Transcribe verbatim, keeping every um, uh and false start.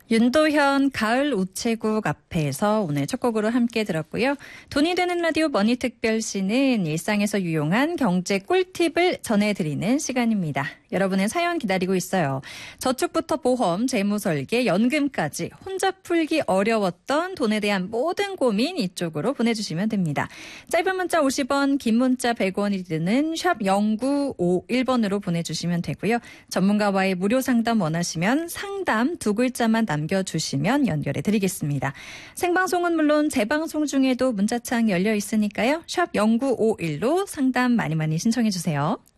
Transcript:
윤도현 가을 우체국 앞에서 오늘 첫 곡으로 함께 들었고요. 돈이 되는 라디오 머니특별시는 일상에서 유용한 경제 꿀팁을 전해드리는 시간입니다. 여러분의 사연 기다리고 있어요. 저축부터 보험, 재무설계, 연금까지 혼자 풀기 어려웠던 돈에 대한 모든 고민 이쪽으로 보내주시면 됩니다. 짧은 문자 오십 원, 긴 문자 백 원이 드는 샵 공구오일 번으로 보내주시면 되고요. 전문가와의 무료 상담 원하시면 상담 두 글자만 남겨주시면 연결해 드리겠습니다. 생방송은 물론 재방송 중에도 문자창 열려 있으니까요. 샵 공구오일로 상담 많이 많이 신청해 주세요.